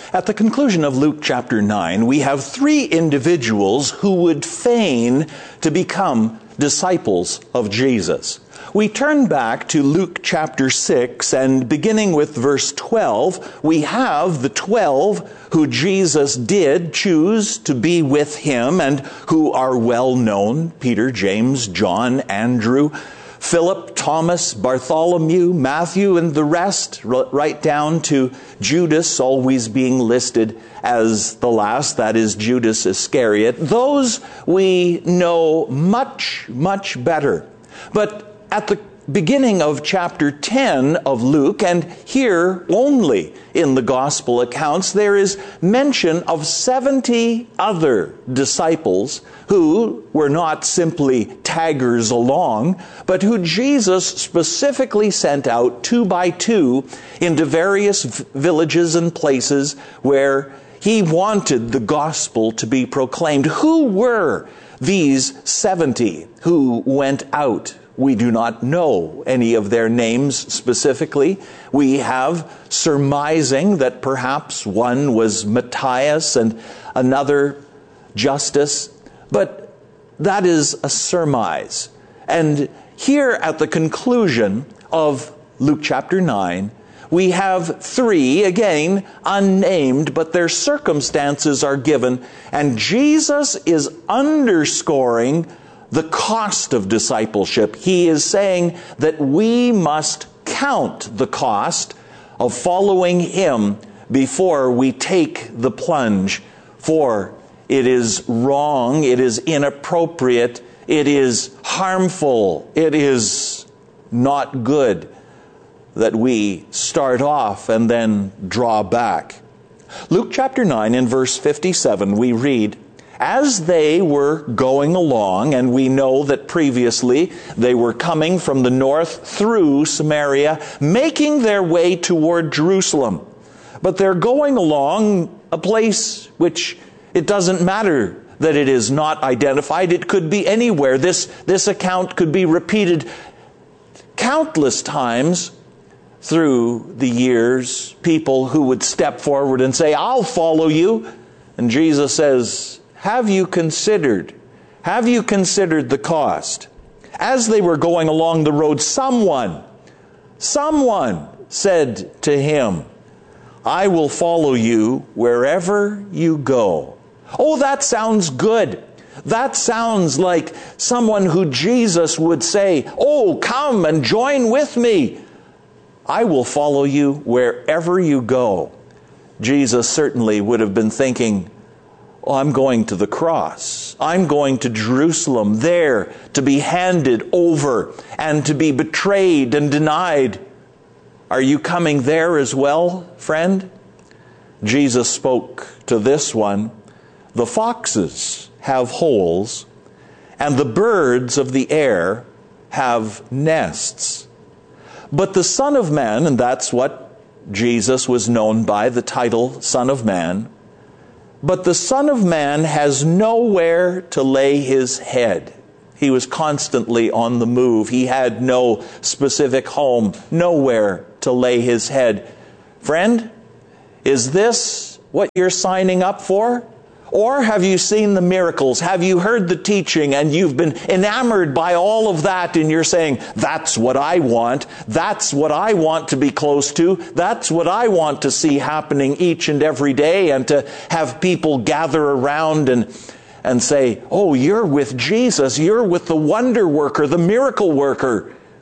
At the conclusion of Luke chapter 9, we have three individuals who would feign to become disciples of Jesus. We turn back to Luke chapter 6, and beginning with verse 12, we have the 12 who Jesus did choose to be with him and who are well known: Peter, James, John, Andrew, Philip, Thomas, Bartholomew, Matthew, and the rest, right down to Judas, always being listed as the last, that is Judas Iscariot. Those we know much, much better. But at the beginning of chapter 10 of Luke, and here only in the gospel accounts, there is mention of 70 other disciples who were not simply taggers along, but who Jesus specifically sent out 2 by 2 into various villages and places where he wanted the gospel to be proclaimed. Who were these 70 who went out? We do not know any of their names specifically. We have surmising that perhaps one was Matthias and another Justus, but that is a surmise. And here at the conclusion of Luke chapter 9, we have three, again, unnamed, but their circumstances are given, and Jesus is underscoring the cost of discipleship. He is saying that we must count the cost of following him before we take the plunge, for it is wrong, it is inappropriate, it is harmful, it is not good that we start off and then draw back. Luke chapter 9 in verse 57 we read, "As they were going along," and we know that previously they were coming from the north through Samaria, making their way toward Jerusalem. But they're going along a place which it doesn't matter that it is not identified. It could be anywhere. This account could be repeated countless times through the years. People who would step forward and say, "I'll follow you." And Jesus says, Have you considered the cost? As they were going along the road, someone said to him, "I will follow you wherever you go." Oh, that sounds good. That sounds like someone who Jesus would say, "Oh, come and join with me. I will follow you wherever you go." Jesus certainly would have been thinking, "Oh, I'm going to the cross. I'm going to Jerusalem, there to be handed over and to be betrayed and denied. Are you coming there as well, friend?" Jesus spoke to this one, "The foxes have holes, and the birds of the air have nests. But the Son of Man," and that's what Jesus was known by, the title Son of Man, "but the Son of Man has nowhere to lay his head." He was constantly on the move. He had no specific home, nowhere to lay his head. Friend, is this what you're signing up for? Or have you seen the miracles? Have you heard the teaching and you've been enamored by all of that and you're saying, "That's what I want. That's what I want to be close to. That's what I want to see happening each and every day," and to have people gather around and say, "Oh, you're with Jesus. You're with the wonder worker, the miracle worker."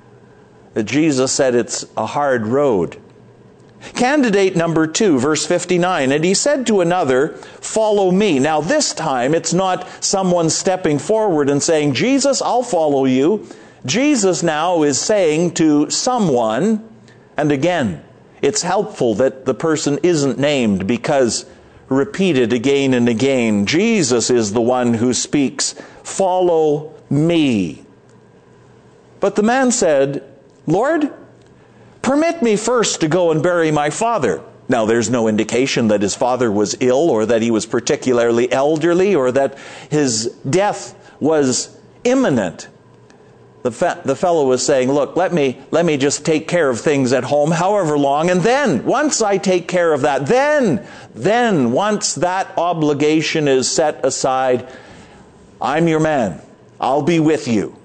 Jesus said it's a hard road. Candidate number 2, verse 59, "And he said to another, 'Follow me.'" Now this time it's not someone stepping forward and saying, "Jesus, I'll follow you." Jesus now is saying to someone, and again, it's helpful that the person isn't named because repeated again and again, Jesus is the one who speaks, "Follow me." But the man said, "Lord, permit me first to go and bury my father." Now, there's no indication that his father was ill or that he was particularly elderly or that his death was imminent. the fellow was saying, look, let me just take care of things at home however long, and then, once I take care of that, then once that obligation is set aside, I'm your man. I'll be with you.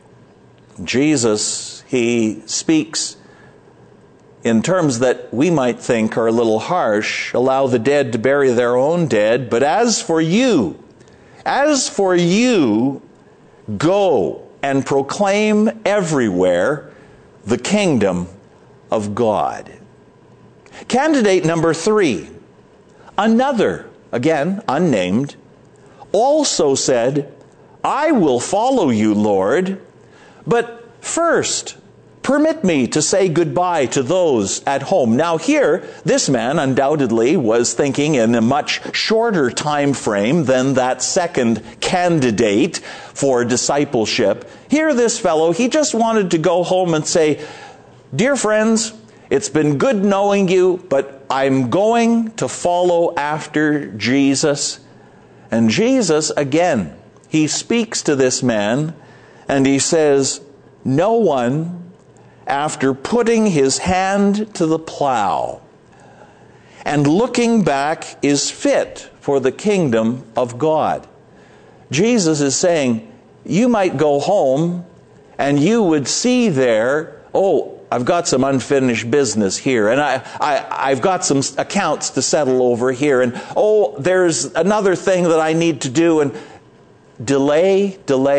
Jesus, he speaks in terms that we might think are a little harsh. Allow the dead to bury their own dead, but as for you, go and proclaim everywhere the kingdom of God. Candidate number 3, another, again, unnamed, also said, I will follow you, Lord, but first, permit me to say goodbye to those at home. Now here, this man undoubtedly was thinking in a much shorter time frame than that second candidate for discipleship. Here, this fellow, he just wanted to go home and say, dear friends, it's been good knowing you, but I'm going to follow after Jesus. And Jesus, again, he speaks to this man and he says, no one, after putting his hand to the plow and looking back, is fit for the kingdom of God. Jesus is saying, you might go home and you would see there, oh, I've got some unfinished business here, and I've got some accounts to settle over here, and oh, there's another thing that I need to do, and delay.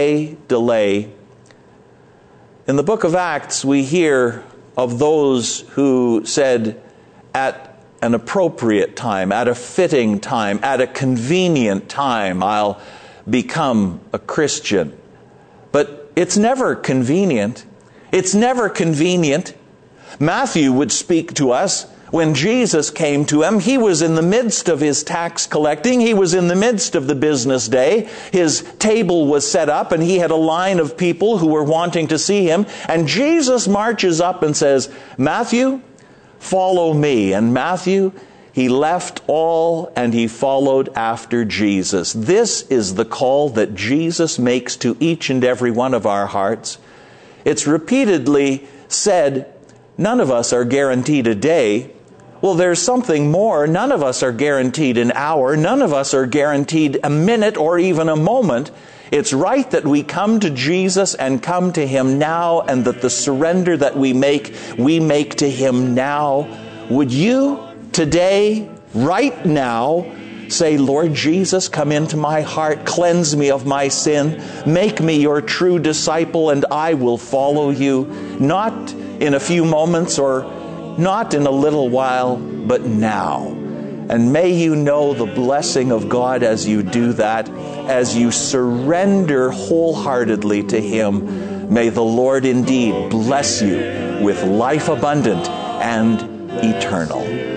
In the book of Acts, we hear of those who said, at an appropriate time, at a fitting time, at a convenient time, I'll become a Christian. But it's never convenient. It's never convenient. Matthew would speak to us. When Jesus came to him, he was in the midst of his tax collecting. He was in the midst of the business day. His table was set up and he had a line of people who were wanting to see him. And Jesus marches up and says, Matthew, follow me. And Matthew, he left all and he followed after Jesus. This is the call that Jesus makes to each and every one of our hearts. It's repeatedly said, none of us are guaranteed a day. Well, there's something more. None of us are guaranteed an hour. None of us are guaranteed a minute or even a moment. It's right that we come to Jesus and come to him now, and that the surrender that we make to him now. Would you today, right now, say, Lord Jesus, come into my heart, cleanse me of my sin, make me your true disciple, and I will follow you, not in a few moments or not in a little while, but now. And may you know the blessing of God as you do that, as you surrender wholeheartedly to him. May the Lord indeed bless you with life abundant and eternal.